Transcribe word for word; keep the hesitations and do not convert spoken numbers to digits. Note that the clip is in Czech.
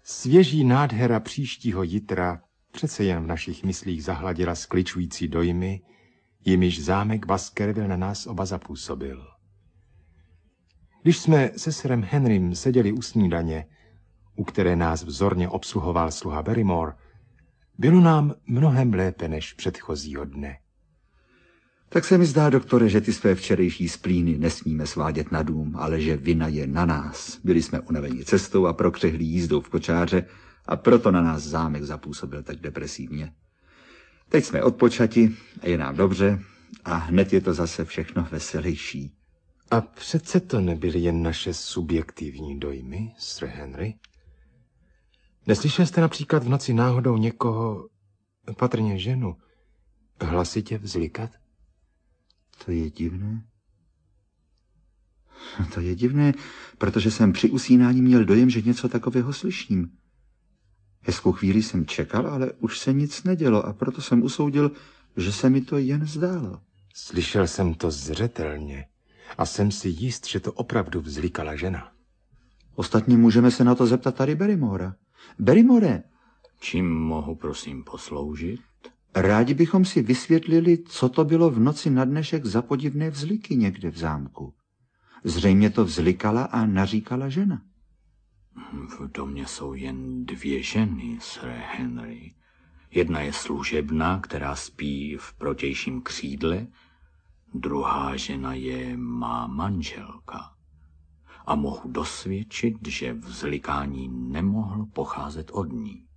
Svěží nádhera příštího jitra přece jen v našich myslích zahladila skličující dojmy, jimiž zámek Baskerville na nás oba zapůsobil. Když jsme se sirem Henrym seděli u snídaně, u které nás vzorně obsluhoval sluha Barrymore, bylo nám mnohem lépe než předchozího dne. Tak se mi zdá, doktore, že ty své včerejší splíny nesmíme svádět na dům, ale že vina je na nás. Byli jsme unaveni cestou a prokřehlí jízdou v kočáře a proto na nás zámek zapůsobil tak depresivně. Teď jsme odpočati a je nám dobře a hned je to zase všechno veselější. A přece to nebyly jen naše subjektivní dojmy, Sir Henry? Neslyšel jste například v noci náhodou někoho, patrně ženu, hlasitě vzlikat? To je divné. To je divné, protože jsem při usínání měl dojem, že něco takového slyším. Hezkou chvíli jsem čekal, ale už se nic nedělo a proto jsem usoudil, že se mi to jen zdálo. Slyšel jsem to zřetelně a jsem si jist, že to opravdu vzlikala žena. Ostatně můžeme se na to zeptat tady Barrymora. Barrymore! Čím mohu prosím posloužit? Rádi bychom si vysvětlili, co to bylo v noci na dnešek za podivné vzliky někde v zámku. Zřejmě to vzlikala a naříkala žena. V domě jsou jen dvě ženy, Sir Henry. Jedna je služebná, která spí v protějším křídle, druhá žena je má manželka. A mohu dosvědčit, že vzlikání nemohlo pocházet od ní.